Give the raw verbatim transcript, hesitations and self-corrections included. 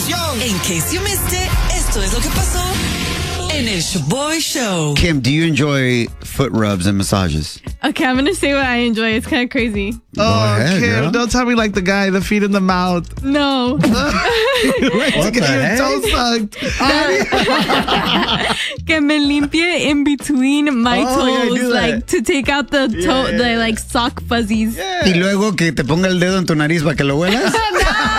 información. In case you missed it, esto es lo que pasó en el Shaboy Show. Kim, do you enjoy foot rubs and massages? Okay, I'm gonna say what I enjoy. It's kind of crazy. Go oh, ahead, Kim, girl. don't tell me like the guy, the feet in the mouth. No. Like What to get the your heck? toe sucked. Que me limpie in between my Oh, yeah, toes, do that. like to take out the toe, Yeah, yeah, the yeah. like sock fuzzies. Y luego que te ponga el dedo en tu nariz para que lo huelas. No.